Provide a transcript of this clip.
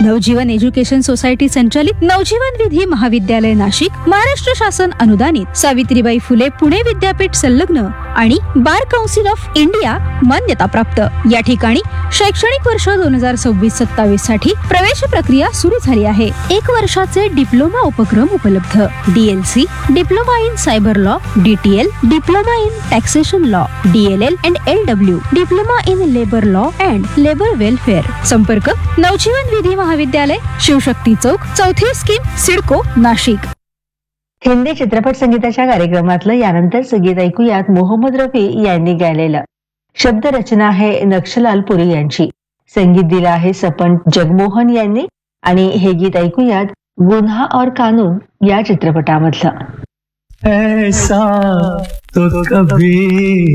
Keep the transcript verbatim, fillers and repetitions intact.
नवजीवन education society संचालित नवजीवन विधी महाविद्यालय नाशिक, महाराष्ट्र शासन अनुदानित सावित्रीबाई फुले पुणे विद्यापीठ संलग्न आणि बार काउन्सिल ऑफ इंडिया मान्यता प्राप्त. या ठिकाणी शैक्षणिक वर्ष दोन हजार सव्वीस सत्तावीस साठी प्रवेश प्रक्रिया सुरू झाली आहे. एक वर्षाचे डिप्लोमा उपक्रम उपलब्ध. DLC, diploma in cyber law, DTL, diploma in taxation law, DLL and LW, diploma in labour law and labour welfare. संपर्क नवजीवन विधी महाविद्यालय, शिवशक्ती चौक, चौथी स्कीम, सिडको, नाशिक. हिंदी चित्रपट संगीताच्या कार्यक्रमातलं यानंतर संगीत ऐकूयात मोहम्मद रफी यांनी गायलेलं. शब्द रचना आहे नक्षलाल पुरी यांची, संगीत दिलं आहे सपन जगमोहन यांनी आणि हे गीत ऐकूयात गुन्हा और कानून या चित्रपटामधलं. ऐसा तो कभी